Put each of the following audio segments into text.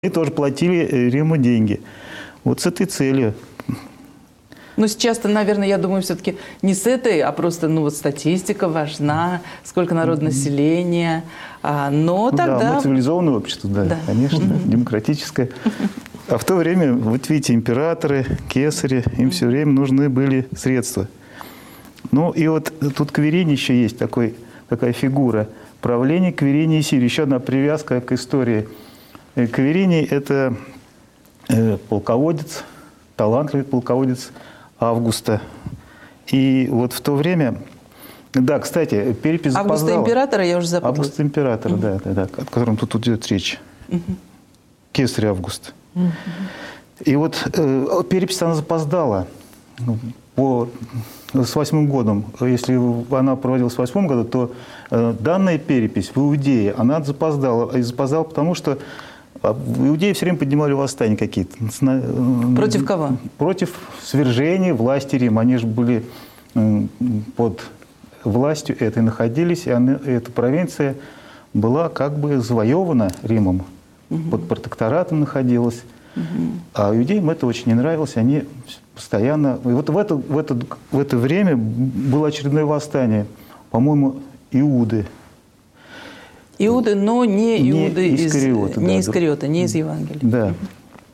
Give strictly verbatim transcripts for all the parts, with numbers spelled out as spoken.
тоже платили Риму деньги. Вот с этой целью. Но сейчас-то, наверное, я думаю, все-таки не с этой, а просто, ну, вот статистика важна, сколько народонаселения. А, но ну, тогда... Да, мы цивилизованное общество, да, да. конечно, mm-hmm. демократическое. А в то время, вот видите, императоры, кесари, им все время нужны были средства. Ну, и вот тут Квериний еще есть такой, такая фигура. Правление Кверинии Сирии. Еще одна привязка к истории. Квериний – это полководец, талантливый полководец Августа. И вот в то время... Да, кстати, перепись запоздала. Августа императора, я уже запуталась. Августа императора, угу. да, да, да, о котором тут идет речь. Угу. Кесарь Август. Угу. И вот э, перепись она запоздала по, с восьмым годом. Если она проводилась в восьмом году, то э, данная перепись в Иудее, она запоздала. И запоздала потому, что в Иудее все время поднимали восстания какие-то. Против кого? Против свержения власти Рима. Они же были под властью этой находились, и она, эта провинция была как бы завоевана Римом, угу. под протекторатом находилась. Угу. А иудеям это очень не нравилось, они постоянно... И вот в это, в, это, в это время было очередное восстание, по-моему, Иуды. Иуды, но не Иуды не из... Искариота, Не да, Искариота, не из Евангелия. Да. Угу.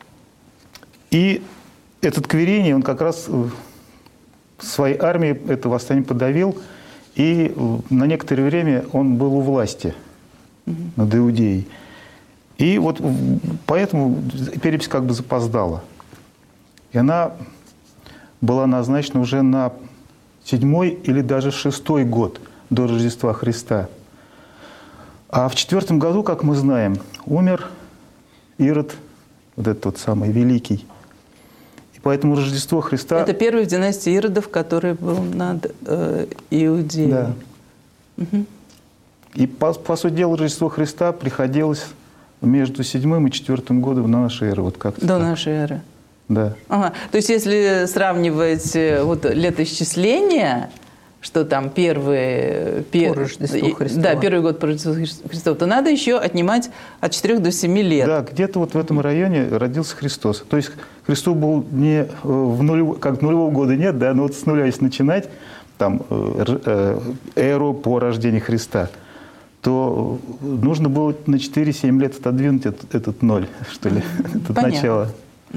И этот Квериний, он как раз в своей армии это восстание подавил, и на некоторое время он был у власти угу. над Иудеей. И вот поэтому перепись как бы запоздала. И она была назначена уже на седьмой или даже шестой год до Рождества Христа. А в четвертом году, как мы знаем, умер Ирод, вот этот вот самый великий. И поэтому Рождество Христа... Это первый в династии Иродов, который был над э, Иудеей. Да. Угу. И, по, по сути дела, Рождество Христа приходилось между седьмым и четвертым годом нашей эры. Вот как-то До так. нашей эры. Да. Ага. То есть, если сравнивать вот, летоисчисление, что там первый... Пер... По Рождеству Христова. Да, первый год по Рождеству Христова, то надо еще отнимать от четырёх до семи лет. Да, где-то вот в этом районе родился Христос. То есть Христу был не в нулев... как нулевого года нет, да, но вот с нуля если начинать, там, эру по рождению Христа, то нужно было на четыре-семь лет отодвинуть этот, этот ноль, что ли, это начало.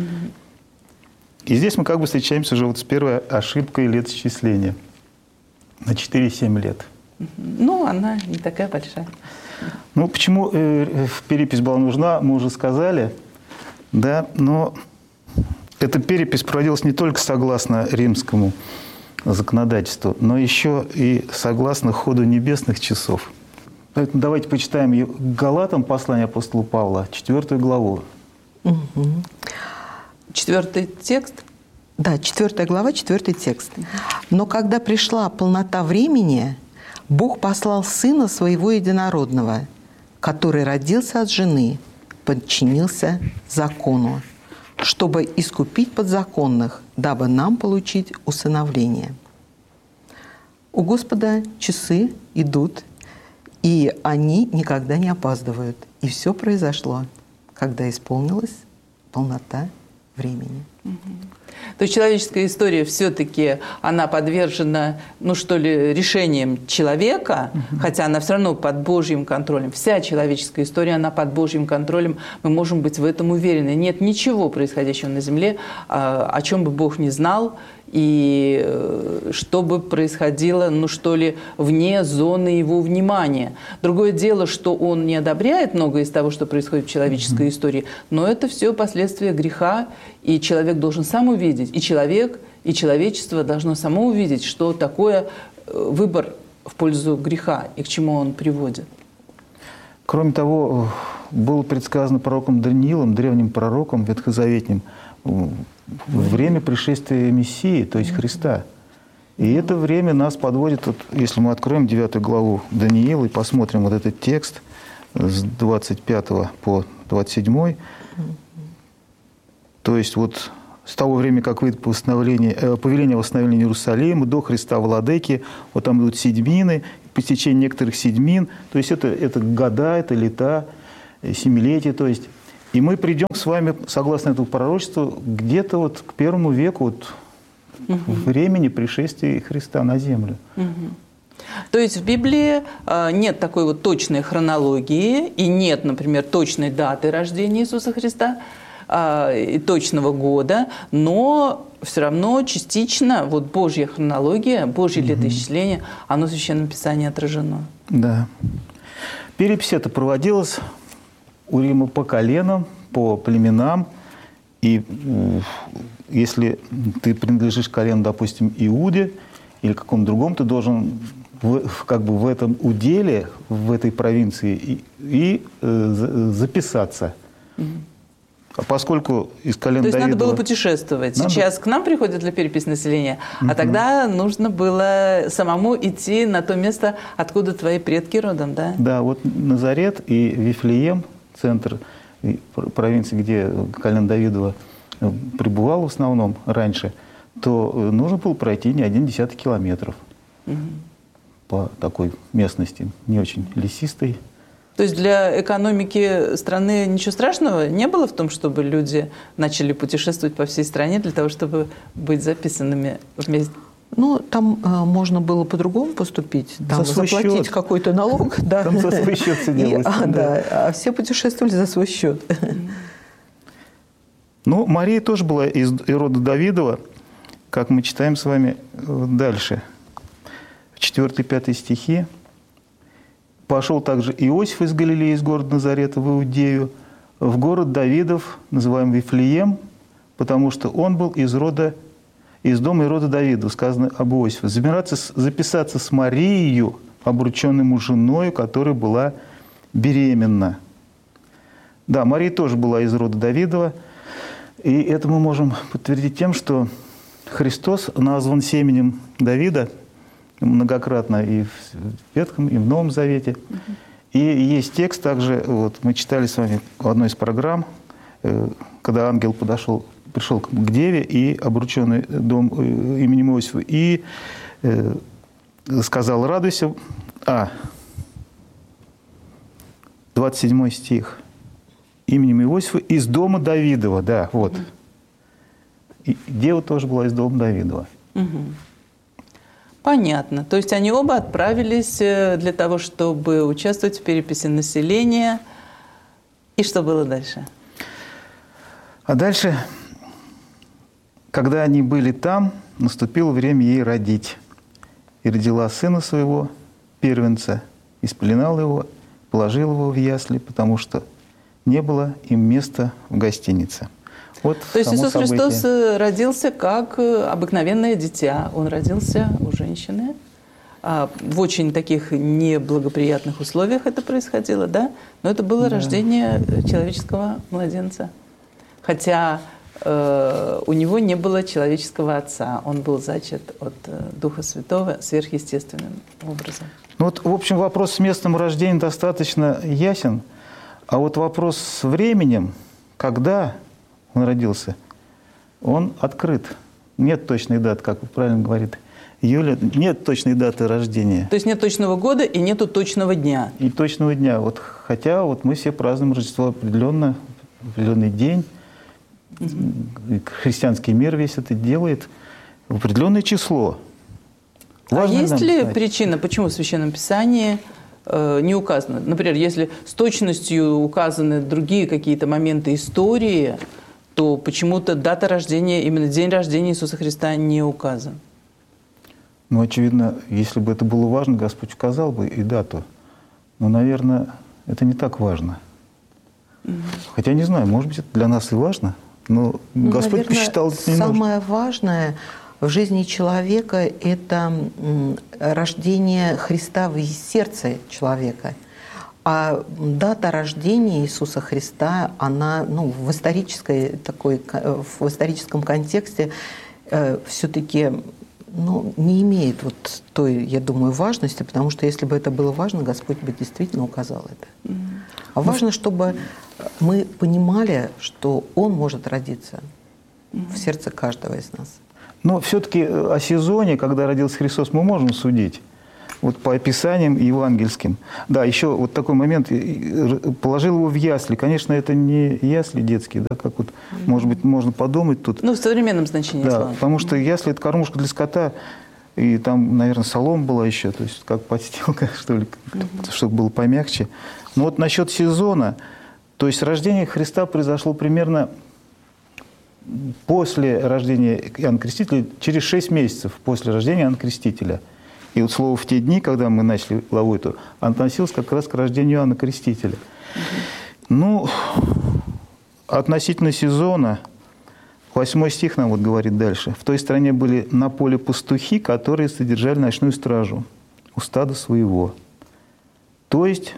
И здесь мы как бы встречаемся уже вот с первой ошибкой летоисчисления. На четыре-семь лет. Ну, она не такая большая. Ну, почему э, перепись была нужна, мы уже сказали. Да, но эта перепись проводилась не только согласно римскому законодательству, но еще и согласно ходу небесных часов. Поэтому давайте почитаем Галатам послание апостола Павла, четвертую главу. Угу. Четвертый текст? Да, четвертая глава, четвертый текст. «Но когда пришла полнота времени, Бог послал Сына Своего Единородного, который родился от жены, подчинился закону, чтобы искупить подзаконных, дабы нам получить усыновление». У Господа часы идут, и они никогда не опаздывают. И все произошло, когда исполнилась полнота времени. Угу. То есть человеческая история все-таки, она подвержена, ну что ли, решениям человека, угу. хотя она все равно под Божьим контролем. Вся человеческая история, она под Божьим контролем. Мы можем быть в этом уверены. Нет ничего происходящего на земле, о чем бы Бог не знал, и что бы происходило, ну что ли, вне зоны его внимания. Другое дело, что он не одобряет многое из того, что происходит в человеческой mm-hmm. истории, но это все последствия греха, и человек должен сам увидеть, и человек, и человечество должно само увидеть, что такое выбор в пользу греха и к чему он приводит. Кроме того, было предсказано пророком Даниилом, древним пророком ветхозаветним, время пришествия Мессии, то есть Христа. И это время нас подводит, вот, если мы откроем девятую главу Даниила и посмотрим вот этот текст с двадцать пятого по двадцать седьмой, то есть вот с того времени, как выйдет повеление о восстановлении Иерусалима до Христа Владыки, вот там идут седьмины, по течению некоторых седьмин, то есть это, это года, это лета, семилетия, то есть И мы придем с вами, согласно этому пророчеству, где-то вот к первому веку вот, угу. времени пришествия Христа на землю. Угу. То есть в Библии э, нет такой вот точной хронологии и нет, например, точной даты рождения Иисуса Христа э, и точного года, но все равно частично вот Божья хронология, Божье угу. летоисчисление, оно в Священном Писании отражено. Да. Перепись эта проводилась у Рима по коленам, по племенам. И если ты принадлежишь колену, допустим, Иуде или какому-то другому, ты должен в, как бы в этом уделе, в этой провинции и, и э, записаться. Угу. А поскольку из колена То есть Давидова... надо было путешествовать. Надо... Сейчас к нам приходят для переписи населения, угу. а тогда нужно было самому идти на то место, откуда твои предки родом, да? Да, вот Назарет и Вифлеем, центр провинции, где колено Давидова пребывал в основном раньше, то нужно было пройти не один десяток километров угу. по такой местности, не очень лесистой. То есть для экономики страны ничего страшного не было в том, чтобы люди начали путешествовать по всей стране для того, чтобы быть записанными вместе? Ну, там э, можно было по-другому поступить, там, за свой заплатить счет. Какой-то налог. Да. Там за свой счет все делалось. А, да. а все путешествовали за свой счет. Ну, Мария тоже была из рода Давидова, как мы читаем с вами дальше. четвёртый пятый стихи. «Пошел также Иосиф из Галилеи, из города Назарета в Иудею, в город Давидов, называемый Вифлеем, потому что он был из рода, из дома и рода Давида», сказано об Иосифе, «записаться с Марией, обрученной ему женою, которая была беременна». Да, Мария тоже была из рода Давидова, и это мы можем подтвердить тем, что Христос назван семенем Давида многократно и в Ветхом, и в Новом Завете. Угу. И есть текст также, вот мы читали с вами в одной из программ, когда ангел подошел, пришел к Деве и обрученный дом именем Иосифа, и э, сказал: «Радуйся». А, двадцать седьмой стих. «Именем Иосифа из дома Давидова». Да, вот. Угу. И Дева тоже была из дома Давидова. Угу. Понятно. То есть они оба отправились для того, чтобы участвовать в переписи населения. И что было дальше? А дальше, когда они были там, наступило время ей родить. И родила сына своего, первенца, и спеленала его, положила его в ясли, потому что не было им места в гостинице. Вот. То есть Иисус событие. Христос родился как обыкновенное дитя. Он родился у женщины. В очень таких неблагоприятных условиях это происходило, да? Но это было да. рождение человеческого младенца. Хотя э, у него не было человеческого отца. Он был зачат от э, Духа Святого сверхъестественным образом. Ну вот, в общем, вопрос с местом рождения достаточно ясен. А вот вопрос с временем, когда он родился, он открыт. Нет точной даты, как правильно говорит Юля, нет точной даты рождения. То есть нет точного года и нету точного дня. И точного дня. Вот, хотя вот мы все празднуем Рождество определенно, в определенный день. Угу. Христианский мир весь это делает в определенное число. Важно а есть ли знать. Причина, почему в Священном Писании э, не указано? Например, если с точностью указаны другие какие-то моменты истории, то почему-то дата рождения, именно день рождения Иисуса Христа не указан. Ну, очевидно, если бы это было важно, Господь указал бы и дату. Но, наверное, это не так важно. Mm-hmm. Хотя, не знаю, может быть, это для нас и важно, но ну, Господь наверное, посчитал это не самое нужно. Важное в жизни человека – это рождение Христа в сердце человека. А дата рождения Иисуса Христа, она ну, в, исторической, такой, в историческом контексте э, все-таки ну, не имеет вот той, я думаю, важности, потому что если бы это было важно, Господь бы действительно указал это. Mm-hmm. А важно, чтобы мы понимали, что Он может родиться mm-hmm. в сердце каждого из нас. Но все-таки о сезоне, когда родился Христос, мы можем судить. вот по описаниям евангельским. Да, еще вот такой момент. Положил его в ясли. Конечно, это не ясли детские, да, как вот, mm-hmm. может быть, можно подумать тут. Ну, в современном значении да, слова. потому что ясли – это кормушка для скота. И там, наверное, солома была еще, то есть как подстилка, что ли, mm-hmm. чтобы было помягче. Но вот насчет сезона, то есть рождение Христа произошло примерно после рождения Иоанна Крестителя, через шесть месяцев после рождения Иоанна Крестителя. И вот слово «в те дни», когда мы начали главу эту, относилось как раз к рождению Иоанна Крестителя. Mm-hmm. Ну, относительно сезона, восьмой стих нам вот говорит дальше. «В той стране были на поле пастухи, которые содержали ночную стражу у стада своего». То есть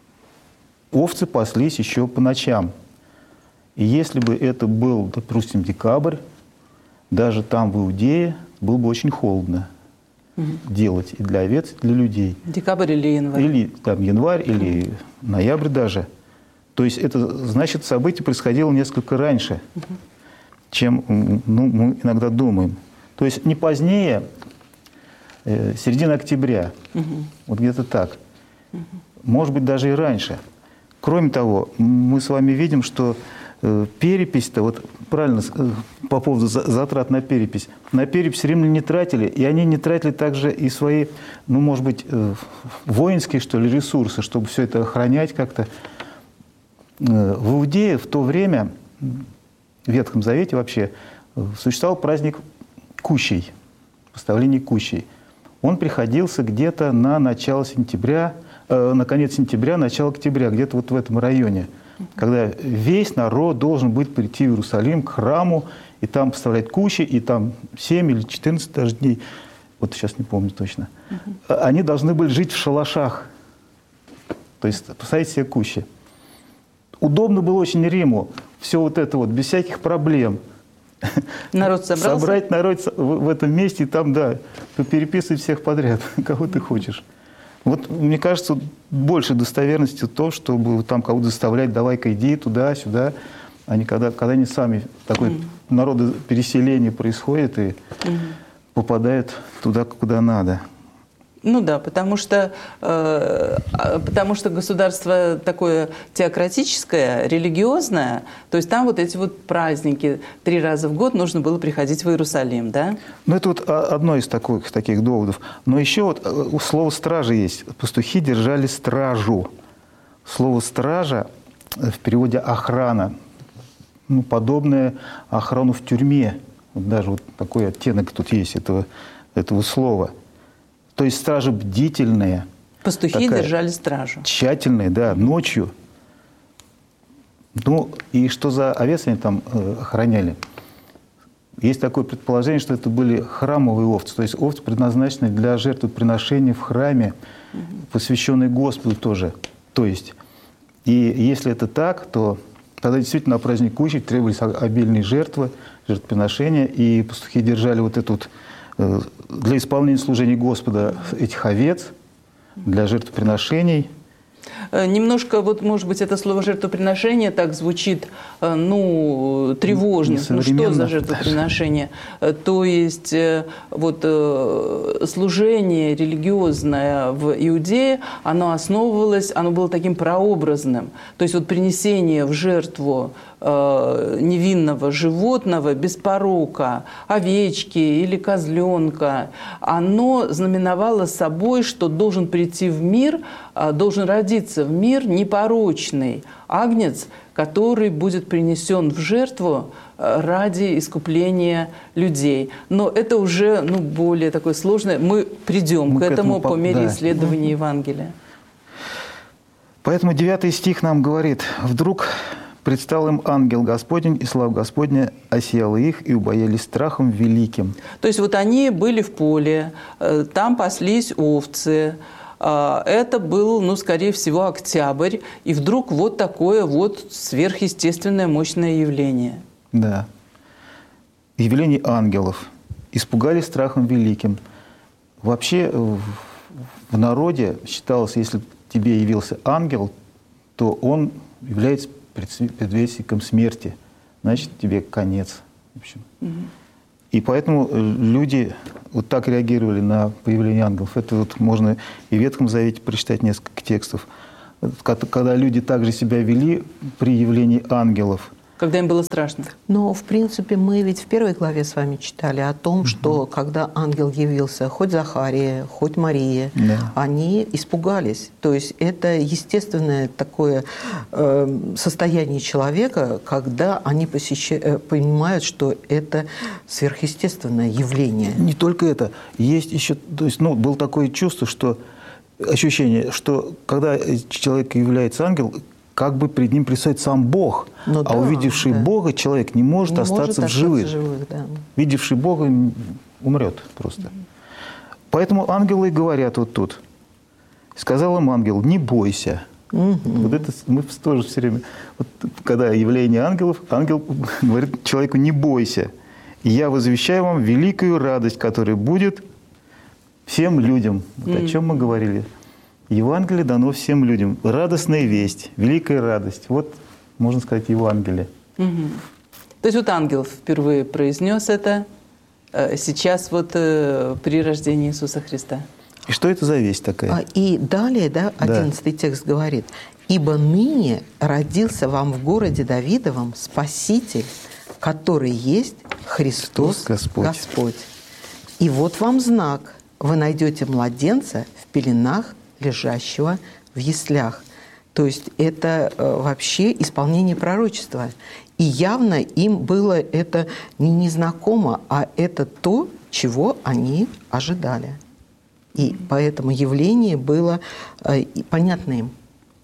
овцы паслись еще по ночам. И если бы это был, допустим, декабрь, даже там, в Иудее, было бы очень холодно. Угу. Делать и для овец, и для людей. Декабрь или январь? Или там январь, или угу. ноябрь даже. То есть это значит, событие происходило несколько раньше, угу. чем ну, мы иногда думаем. То есть не позднее э, середины октября, угу. вот где-то так. Угу. Может быть, даже и раньше. Кроме того, мы с вами видим, что э, перепись-то, вот правильно, э, по поводу затрат на перепись, на перепись римляне не тратили, и они не тратили также и свои, ну, может быть, э, воинские, что ли, ресурсы, чтобы все это охранять как-то. Э, в Иудее в то время, в Ветхом Завете вообще, э, существовал праздник Кущей, поставление Кущей. Он приходился где-то на начало сентября, э, на конец сентября, начало октября, где-то вот в этом районе, когда весь народ должен быть прийти в Иерусалим к храму, и там поставлять кущи, и там семь или четырнадцать даже дней, вот сейчас не помню точно, uh-huh. они должны были жить в шалашах, то есть поставить себе кущи. Удобно было очень Риму все вот это вот, без всяких проблем. Народ собрался? Собрать народ в этом месте, и там, да, переписывать всех подряд, кого ты хочешь. Вот, мне кажется, больше достоверности в том, чтобы там кого-то заставлять, давай-ка иди туда-сюда, а не когда, когда они сами, такое mm. народопереселение происходит и mm. попадают туда, куда надо. Ну да, потому что, э, потому что государство такое теократическое, религиозное, то есть там вот эти вот праздники, три раза в год нужно было приходить в Иерусалим, да? Ну это вот одно из таких, таких доводов. Но еще вот слово «стража» есть. Пастухи держали стражу. Слово «стража» в переводе «охрана», ну, подобное охрану в тюрьме. Вот даже вот такой оттенок тут есть этого, этого слова. То есть стража бдительная. Пастухи держали стражу. Тщательная, да, ночью. Ну, и что за овец они там э, охраняли? Есть такое предположение, что это были храмовые овцы, то есть овцы, предназначенные для жертвоприношения в храме, угу. посвященные Господу тоже. То есть, и если это так, то тогда действительно на праздник Кущи требовались обильные жертвы, жертвоприношения, и пастухи держали вот эту вот для исполнения служения Господа этих овец, для жертвоприношений. Немножко, вот, может быть, это слово «жертвоприношение» так звучит, ну, тревожно. Ну, что за жертвоприношение? То есть, вот, служение религиозное в Иудее, оно основывалось, оно было таким прообразным. То есть, вот, принесение в жертву невинного животного, без порока, овечки или козленка, оно знаменовало собой, что должен прийти в мир, должен родиться в мир непорочный агнец, который будет принесен в жертву ради искупления людей. Но это уже, ну, более такое сложное. Мы придем Мы к, к этому, этому по мере да. исследования Евангелия. Поэтому девятый стих нам говорит: «Вдруг предстал им ангел Господень, и слава Господня осияла их, и убоялись страхом великим». То есть вот они были в поле, там паслись овцы. Это был, ну, скорее всего, октябрь, и вдруг вот такое вот сверхъестественное мощное явление. Да. Явление ангелов. Испугались страхом великим. Вообще в народе считалось, если тебе явился ангел, то он является предвестником смерти. Значит, тебе конец. В общем. Угу. И поэтому люди вот так реагировали на появление ангелов. Это вот можно и в Ветхом Завете прочитать несколько текстов. Когда люди также себя вели при явлении ангелов. Когда им было страшно. Но, в принципе, мы ведь в первой главе с вами читали о том, что когда ангел явился, хоть Захария, хоть Мария, да. они испугались. То есть это естественное такое э, состояние человека, когда они посеща... понимают, что это сверхъестественное явление. Не только это. Есть еще, то есть, ну, было такое чувство, что ощущение, что когда человек является ангел, как бы перед ним предстает сам Бог. Ну, а да, увидевший да. Бога человек не может не остаться может в живых. остаться живых, да. Видевший Бога умрет просто. Поэтому ангелы и говорят вот тут. Сказал им ангел: не бойся. Угу. Вот это мы тоже все время, вот, когда явление ангелов, ангел говорит человеку: не бойся. Я возвещаю вам великую радость, которая будет всем людям. Вот mm. о чем мы говорили. Евангелие дано всем людям. Радостная весть, великая радость. Вот, можно сказать, Евангелие. Угу. То есть вот ангел впервые произнес это сейчас вот при рождении Иисуса Христа. И что это за весть такая? И далее, да, одиннадцатый да. текст говорит: «Ибо ныне родился вам в городе Давидовом Спаситель, который есть Христос Господь. Господь. И вот вам знак: вы найдете младенца в пеленах, лежащего в яслях». То есть это э, вообще исполнение пророчества. И явно им было это не незнакомо, а это то, чего они ожидали. И поэтому явление было э, понятно им.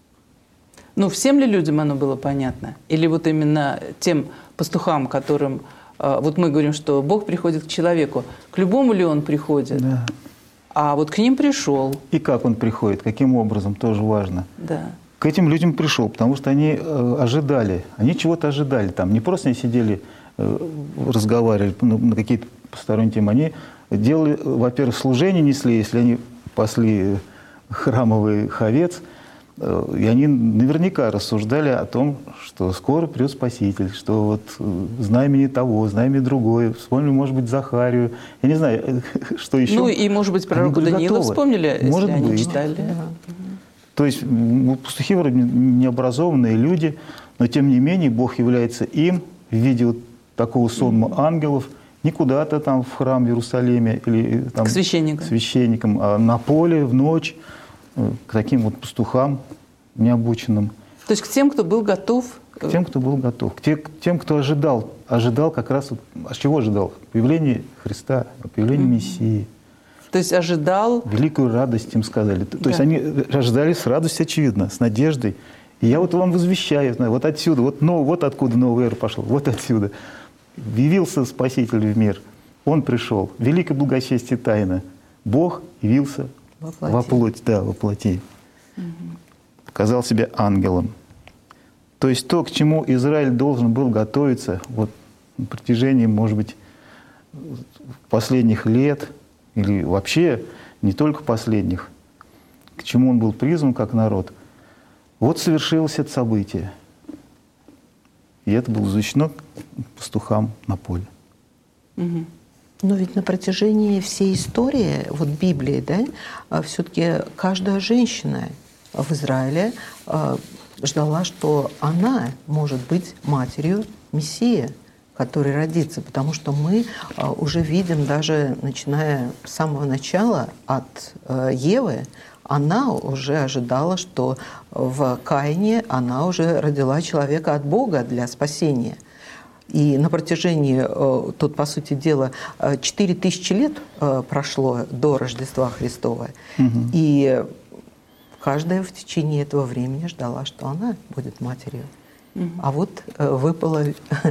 Ну, всем ли людям оно было понятно? Или вот именно тем пастухам, которым... Э, вот мы говорим, что Бог приходит к человеку. К любому ли Он приходит? Да. А вот к ним пришел. И как он приходит, каким образом, тоже важно. Да. К этим людям пришел, потому что они э, ожидали, они чего-то ожидали там. Не просто они сидели, э, разговаривали на, на какие-то посторонние темы, они делали, во-первых, служение несли, если они пасли храмовый овец, э, и они наверняка рассуждали о том, что скоро придет Спаситель, что вот э, знамение того, знамение другое, вспомнили, может быть, Захарию, я не знаю, что еще. Ну и, может быть, пророка Даниила готовы. Вспомнили, если может они быть. читали. Да. То есть пастухи вроде необразованные люди, но тем не менее Бог является им в виде вот такого сонма ангелов, не куда-то там в храм в Иерусалиме или там, к священникам. священникам, а на поле в ночь к таким вот пастухам необученным. То есть к тем, кто был готов? К тем, кто был готов. К тем, кто ожидал. Ожидал как раз... Вот, а чего ожидал? Появление Христа, появление mm-hmm. Мессии. То есть ожидал... Великую радость им сказали. То да. есть они ожидали с радостью, очевидно, с надеждой. И я вот вам возвещаю, вот отсюда, вот, ну, вот откуда новая эра пошла, вот отсюда. Явился Спаситель в мир. Он пришел. Великое благочестие тайна. Бог явился во плоти. Во плоть, да, во плоти. Угу. Показал себя ангелом. То есть то, к чему Израиль должен был готовиться вот, на протяжении, может быть, последних лет, или вообще не только последних, к чему он был призван как народ, вот совершилось это событие. И это было защищено пастухам на поле. Угу. Но ведь на протяжении всей истории, вот Библии, да, все-таки каждая женщина в Израиле ждала, что она может быть матерью Мессии, который родится, потому что мы уже видим, даже начиная с самого начала от Евы, она уже ожидала, что в Каине она уже родила человека от Бога для спасения. И на протяжении, тут, по сути дела, четыре тысячи лет прошло до Рождества Христова, угу. и каждая в течение этого времени ждала, что она будет матерью. Угу. А вот выпала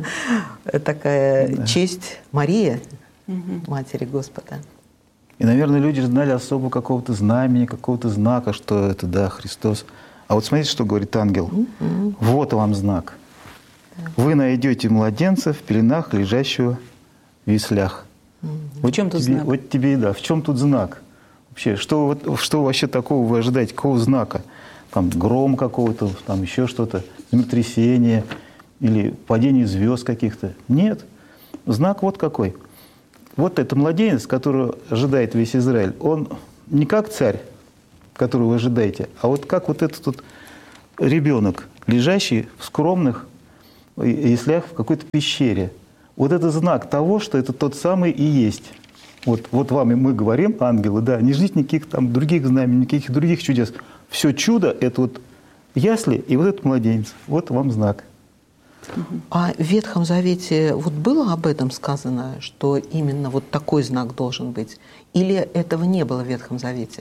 такая да. честь Марии, угу. матери Господа. И, наверное, люди ждали особо какого-то знамени, какого-то знака, что это, да, Христос. А вот смотрите, что говорит ангел. Угу. Вот вам знак. Да. Вы найдете младенца в пеленах, лежащего в яслях. Угу. Вот в чем тут тебе, знак? Вот тебе и да. В чем тут знак? Вообще, что, вот, что вообще такого вы ожидаете? Какого знака? Там гром какого-то, там еще что-то, землетрясение или падение звезд каких-то? Нет. Знак вот какой. вот этот младенец, которого ожидает весь Израиль, он не как царь, которого вы ожидаете, а вот как вот этот вот ребенок, лежащий в скромных яслях в какой-то пещере. Вот это знак того, что это тот самый и есть. Вот, вот вам и мы говорим, ангелы, да, не ждите никаких там других знамений, никаких других чудес. Все чудо – это вот ясли и вот этот младенец. Вот вам знак. А в Ветхом Завете вот было об этом сказано, что именно вот такой знак должен быть? Или этого не было в Ветхом Завете?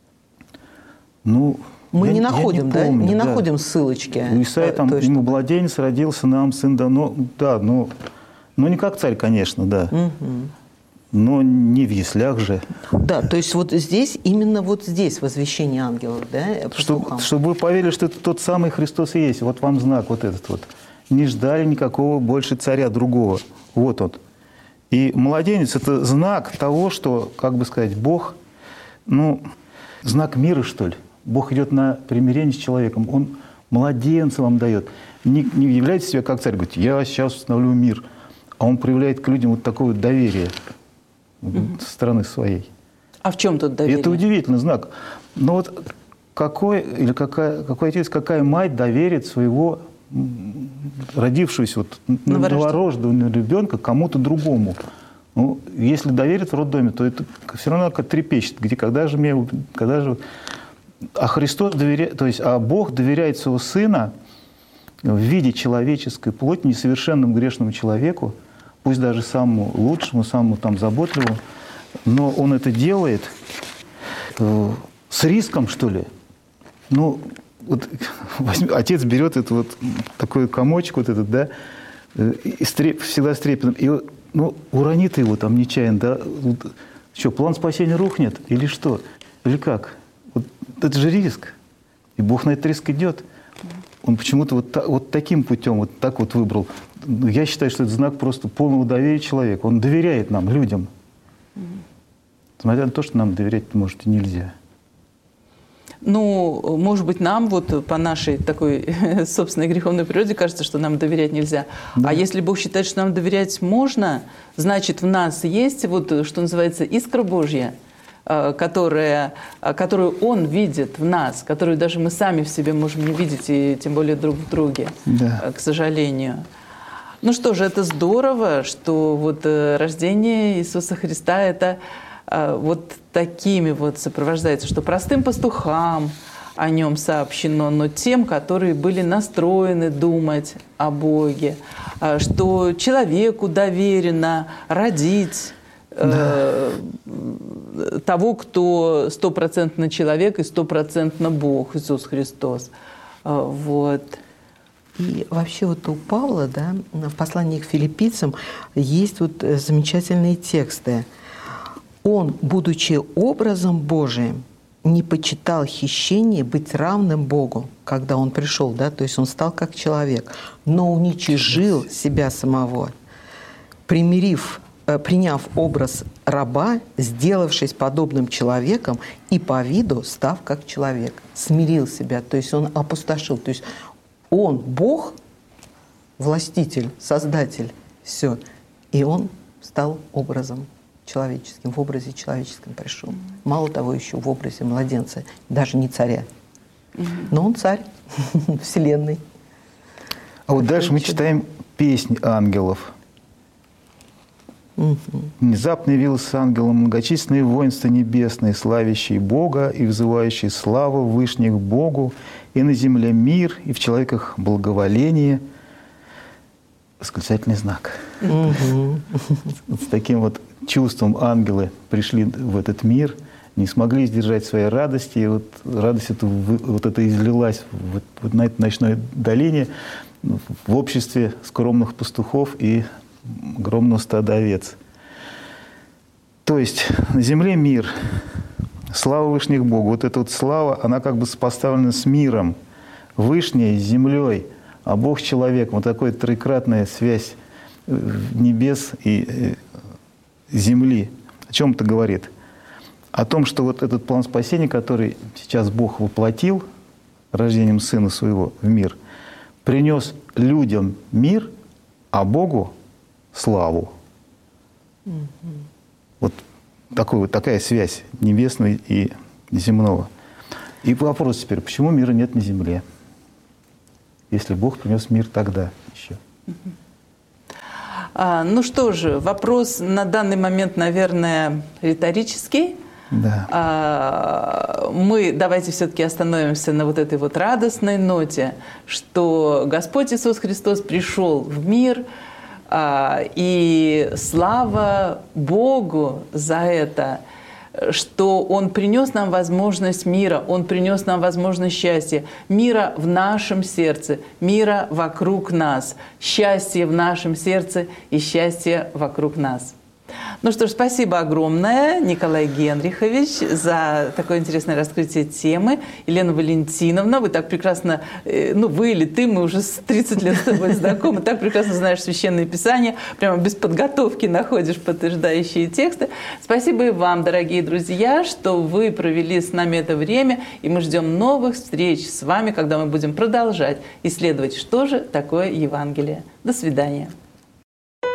Ну, Мы я, не находим, я не да? помню, не да. находим ссылочки. У Исаии там Той, ему что... младенец родился, нам сын дано. Да, ну, ну не как царь, конечно, да. Угу. Но не в яслях же. Да, то есть вот здесь, именно вот здесь возвещение ангелов, да? Чтобы, чтобы вы поверили, что это тот самый Христос и есть. Вот вам знак вот этот вот. Не ждали никакого больше царя другого. Вот он. И младенец – это знак того, что, как бы сказать, Бог, ну, знак мира, что ли. Бог идет на примирение с человеком. Он младенца вам дает. Не, не являет себя как царь, говорит, я сейчас установлю мир. А он проявляет к людям вот такое вот доверие mm-hmm. со стороны своей. А в чем тут доверие? Это удивительный знак. Но вот какой, или какая, какой отец, какая мать доверит своего родившегося вот, новорожденного ребенка кому-то другому? Ну, если доверит в роддоме, то это все равно как трепещет. Где, когда же мне, когда же... А Христос доверяет, то есть, а Бог доверяет своего Сына в виде человеческой плоти несовершенному грешному человеку, пусть даже самому лучшему, самому там заботливому, но Он это делает э, с риском, что ли. Ну, вот отец берет этот вот такой комочек, вот этот, да, и стреп, всегда с трепетом, и ну, уронит его там нечаянно, да, вот, что, план спасения рухнет или что? Или как? Вот, это же риск. И Бог на этот риск идет. Он почему-то вот, та, вот таким путем, вот так вот выбрал. Я считаю, что это знак просто полного доверия человека. Он доверяет нам, людям. Смотря на то, что нам доверять, может, и нельзя. Ну, может быть, нам вот по нашей такой собственной греховной природе кажется, что нам доверять нельзя. Да. А если Бог считает, что нам доверять можно, значит, в нас есть вот, что называется, искра Божья, которая, которую Он видит в нас, которую даже мы сами в себе можем не видеть, и тем более друг в друге, да. К сожалению. Ну что же, это здорово, что вот рождение Иисуса Христа – это вот такими вот сопровождается, что простым пастухам о Нем сообщено, но тем, которые были настроены думать о Боге, что человеку доверено родить да. того, кто стопроцентно человек и стопроцентно Бог, Иисус Христос. Вот. И вообще вот у Павла, да, в послании к филиппийцам есть вот замечательные тексты. Он, будучи образом Божиим, не почитал хищение быть равным Богу, когда Он пришел, да, то есть Он стал как человек, но уничижил себя самого, примирив, э, приняв образ раба, сделавшись подобным человеком и по виду став как человек, смирил себя, то есть Он опустошил, то есть Он Бог, властитель, создатель, все, и Он стал образом человеческим, в образе человеческом пришел. Мало того, еще в образе младенца, даже не царя. Но он царь Вселенной. А вот дальше мы читаем песнь ангелов. «Внезапно явилось с ангелом многочисленные воинства небесные, славящие Бога и взывающие славу вышних Богу, и на земле мир, и в человеках благоволение». Восклицательный знак. С таким вот чувством ангелы пришли в этот мир, не смогли сдержать своей радости, и вот радость эта, вот эта излилась вот, вот на этой ночной долине в обществе скромных пастухов и огромного стада овец. То есть на земле мир, слава Вышних Богу. Вот эта вот слава, она как бы сопоставлена с миром, Вышней, с землей, а Бог с человеком. Вот такая троекратная связь небес и земли. О чем это говорит? О том, что вот этот план спасения, который сейчас Бог воплотил рождением Сына Своего в мир, принес людям мир, а Богу славу. Вот, такой, вот такая связь небесного и земного. И вопрос теперь, почему мира нет на земле, если Бог принес мир тогда еще? А, ну что же, вопрос на данный момент, наверное, риторический. Да. А, мы давайте все-таки остановимся на вот этой вот радостной ноте, что Господь Иисус Христос пришел в мир, а, и слава Богу за это, что Он принес нам возможность мира, Он принес нам возможность счастья, мира в нашем сердце, мира вокруг нас, счастье в нашем сердце и счастье вокруг нас. Ну что ж, спасибо огромное, Николай Генрихович, за такое интересное раскрытие темы. Елена Валентиновна, вы так прекрасно, ну вы или ты, мы уже с тридцать лет с тобой знакомы, так прекрасно знаешь Священное Писание, прямо без подготовки находишь подтверждающие тексты. Спасибо и вам, дорогие друзья, что вы провели с нами это время, и мы ждем новых встреч с вами, когда мы будем продолжать исследовать, что же такое Евангелие. До свидания.